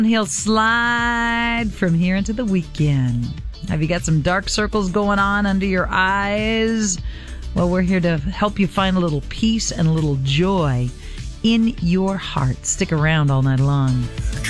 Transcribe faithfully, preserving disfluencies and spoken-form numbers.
He'll slide from here into the weekend. Have you got some dark circles going on under your eyes? Well, we're here to help you find a little peace and a little joy in your heart. Stick around all night long.